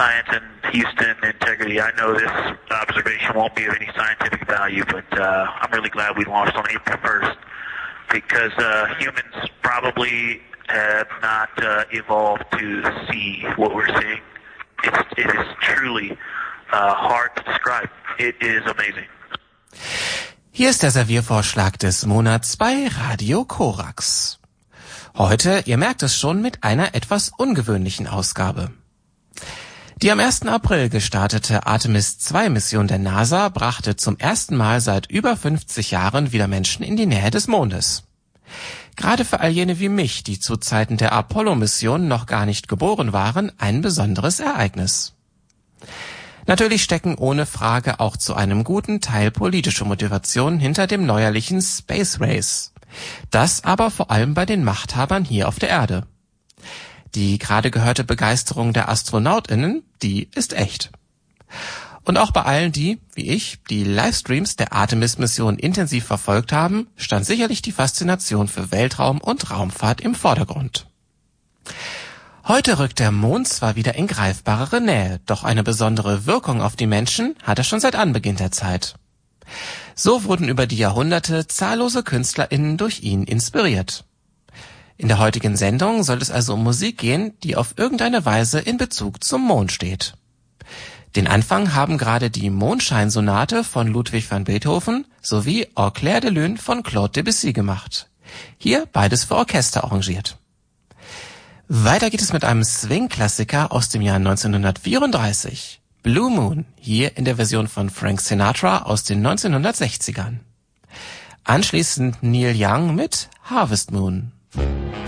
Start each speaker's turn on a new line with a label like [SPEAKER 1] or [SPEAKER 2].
[SPEAKER 1] science and Houston integrity. I know this observation won't be of any scientific value, but I'm really glad we launched on April 1st because humans probably have not evolved to see what we're seeing. It is truly hard to describe. It is amazing.
[SPEAKER 2] Hier ist der Serviervorschlag des Monats bei Radio Korax. Heute, ihr merkt es schon, mit einer etwas ungewöhnlichen Ausgabe. Die am 1. April gestartete Artemis-2-Mission der NASA brachte zum ersten Mal seit über 50 Jahren wieder Menschen in die Nähe des Mondes. Gerade für all jene wie mich, die zu Zeiten der Apollo-Mission noch gar nicht geboren waren, ein besonderes Ereignis. Natürlich stecken ohne Frage auch zu einem guten Teil politische Motivationen hinter dem neuerlichen Space Race. Das aber vor allem bei den Machthabern hier auf der Erde. Die gerade gehörte Begeisterung der AstronautInnen, die ist echt. Und auch bei allen die, wie ich, die Livestreams der Artemis-Mission intensiv verfolgt haben, stand sicherlich die Faszination für Weltraum und Raumfahrt im Vordergrund. Heute rückt der Mond zwar wieder in greifbarere Nähe, doch eine besondere Wirkung auf die Menschen hat er schon seit Anbeginn der Zeit. So wurden über die Jahrhunderte zahllose KünstlerInnen durch ihn inspiriert. In der heutigen Sendung soll es also um Musik gehen, die auf irgendeine Weise in Bezug zum Mond steht. Den Anfang haben gerade die Mondscheinsonate von Ludwig van Beethoven sowie Au clair de lune von Claude Debussy gemacht. Hier beides für Orchester arrangiert. Weiter geht es mit einem Swing-Klassiker aus dem Jahr 1934. Blue Moon, hier in der Version von Frank Sinatra aus den 1960ern. Anschließend Neil Young mit Harvest Moon.